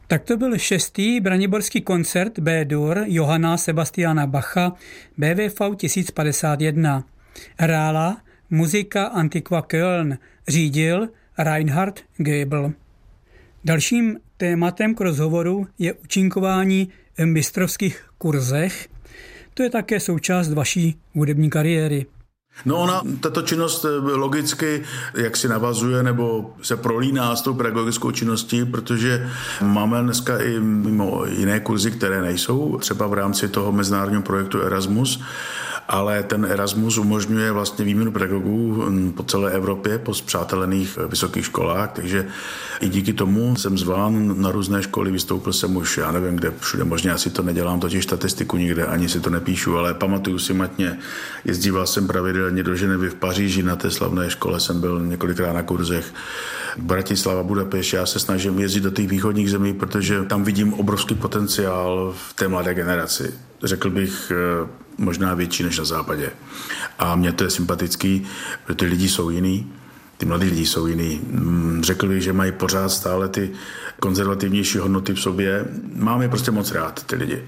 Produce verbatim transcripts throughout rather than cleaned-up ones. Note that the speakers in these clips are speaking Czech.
Tak to byl šestý braniborský koncert B-dur Johanna Sebastiana Bacha B V V tisíc padesát jedna. Hrála Muzika Antiqua Köln, řídil Reinhard Goebel. Dalším tématem k rozhovoru je účinkování v mistrovských kurzech. To je také součást vaší hudební kariéry. No ona, tato činnost logicky jak si navazuje nebo se prolíná s tou pedagogickou činností, protože máme dneska i mimo jiné kurzy, které nejsou, třeba v rámci toho mezinárodního projektu Erasmus, ale ten Erasmus umožňuje vlastně výměnu pedagogů po celé Evropě, po spřátelených vysokých školách, takže i díky tomu jsem zván na různé školy, vystoupil jsem už, já nevím, kde všude, možná asi to nedělám, totiž statistiku nikde, ani si to nepíšu, ale pamatuju si matně, jezdíval jsem pravidelně do Ženevy, v Paříži, na té slavné škole jsem byl několikrát na kurzech, Bratislava, Budapešť, já se snažím jezdit do těch východních zemí, protože tam vidím obrovský potenciál v té mladé generaci. Řekl bych možná větší než na západě. A mně to je sympatický, protože ty lidi jsou jiný, ty mladí lidi jsou jiný. Řekl bych, že mají pořád stále ty konzervativnější hodnoty v sobě. Mám je prostě moc rád, ty lidi.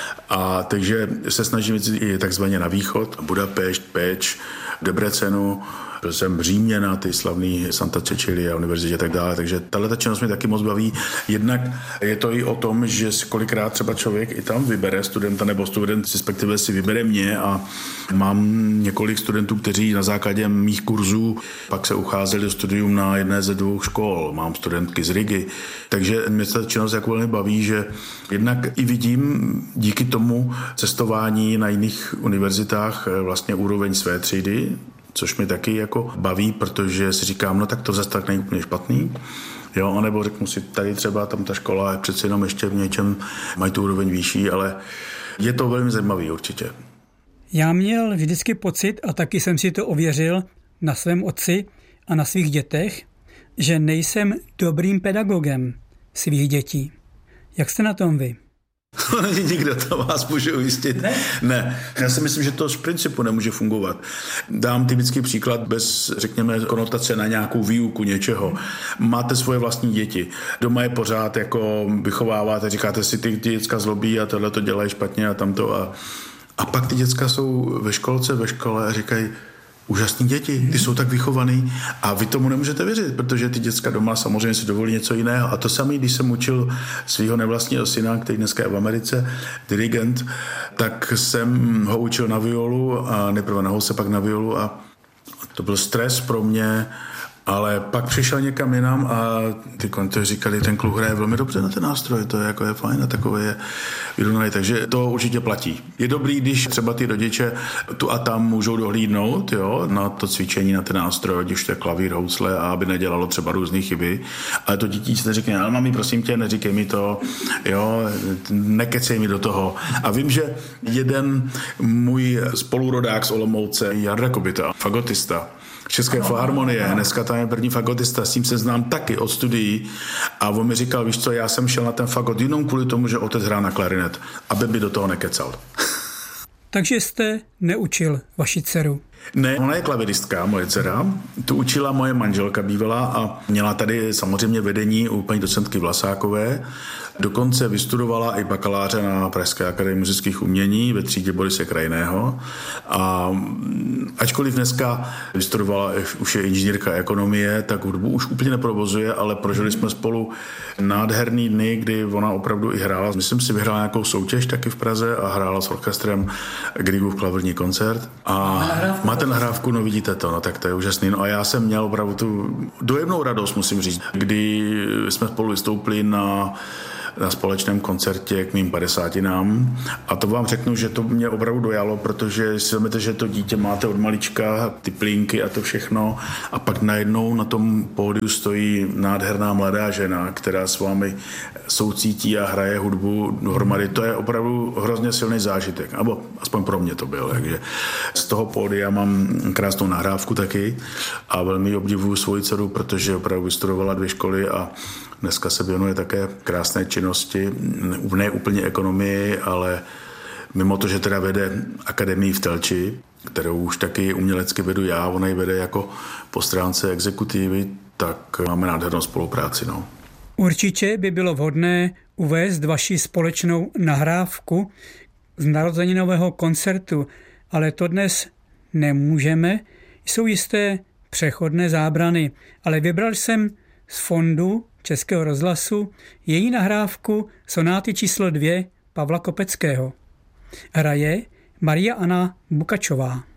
A takže se snažím jít i takzvaně na východ, Budapešť, Pécs, Debrecenu, byl jsem v Římě na ty slavný Santa Cecilia univerzitě a tak dále, takže tato činnost mě taky moc baví. Jednak je to i o tom, že kolikrát třeba člověk i tam vybere studenta nebo student, respektive si vybere mě a mám několik studentů, kteří na základě mých kurzů pak se ucházeli o studium na jedné ze dvou škol. Mám studentky z Rigy, takže mě ta činnost jako velmi baví, že jednak i vidím díky tomu cestování na jiných univerzitách vlastně úroveň své třídy, což mi taky jako baví, protože si říkám, no tak to zase tak není úplně špatný. Jo, anebo řeknu si, tady třeba tam ta škola je přeci jenom ještě v něčem, mají tu úroveň výšší, ale je to velmi zajímavý určitě. Já měl vždycky pocit, a taky jsem si to ověřil na svém otci a na svých dětech, že nejsem dobrým pedagogem svých dětí. Jak jste na tom vy? Nikdo to vás může ujistit. Ne? ne. Já si myslím, že to z principu nemůže fungovat. Dám typický příklad bez, řekněme, konotace na nějakou výuku něčeho. Máte svoje vlastní děti. Doma je pořád jako vychováváte, říkáte si, ty děcka zlobí a tohle to dělají špatně a tamto. A, a pak ty děcka jsou ve školce, ve škole a říkají, úžasní děti, ty jsou tak vychovaný a vy tomu nemůžete věřit, protože ty děcka doma samozřejmě si dovolí něco jiného. A to samé, když jsem učil svého nevlastního syna, který dneska je v Americe, dirigent, tak jsem ho učil na violu a nejprve na housle, pak na violu a to byl stres pro mě, ale pak přišel někam jinam a ty kontoři říkali, ten kluk hraje velmi dobře na ten nástroj, to je jako je fajn a takové je vyrovnaný, takže to určitě platí. Je dobrý, když třeba ty rodiče tu a tam můžou dohlídnout, jo, na to cvičení, na ten nástroj, když to je klavír, housle a aby nedělalo třeba různé chyby, ale to dítě si neřekne, ale mami, prosím tě, neříkej mi to, jo, nekecej mi do toho. A vím, že jeden můj spolurodák z Olomouce, Jarda Kobita, fagotista, České filharmonie, dneska tam je první fagotista, s tím se znám taky od studií a on mi říkal, víš co, já jsem šel na ten fagot jenom kvůli tomu, že otec hrál na klarinet, aby by do toho nekecal. Takže jste neučil vaši dceru? Ne, ona je klaviristka, moje dcera. Tu učila moje manželka bývalá a měla tady samozřejmě vedení u paní docentky Vlasákové. Dokonce vystudovala i bakaláře na Pražské akademii muzických umění ve třídě Borise Krajného. A ačkoliv dneska vystudovala, už je inženýrka ekonomie, tak hudbu už úplně neprovozuje, ale prožili jsme spolu nádherný dny, kdy ona opravdu i hrála. Myslím si, vyhrála nějakou soutěž taky v Praze a hrála s orchestrem Griegův klavirní koncert. A máte nahrávku, no vidíte to, no tak to je úžasný. No a já jsem měl opravdu tu dojemnou radost, musím říct, kdy jsme spolu vystoupili na na společném koncertě k mým padesátinám. A to vám řeknu, že to mě opravdu dojalo, protože si vezmete, že to dítě máte od malička, ty plínky a to všechno. A pak najednou na tom pódiu stojí nádherná mladá žena, která s vámi soucítí a hraje hudbu dohromady. To je opravdu hrozně silný zážitek. Nebo aspoň pro mě to bylo. Takže z toho pódia mám krásnou nahrávku taky a velmi obdivuju svoji dceru, protože opravdu vystudovala dvě školy a dneska se věnuje také krásné činnosti, ne úplně ekonomii, ale mimo to, že teda vede akademii v Telči, kterou už taky umělecky vedu já, ona ji vede jako po stránce exekutivy, tak máme nádhernou spolupráci. No. Určitě by bylo vhodné uvést vaši společnou nahrávku z narozeninového koncertu, ale to dnes nemůžeme. Jsou jisté přechodné zábrany, ale vybral jsem z fondu Českého rozhlasu její nahrávku sonáty číslo dvě Pavla Kopeckého. Hraje Maria Anna Bukačová.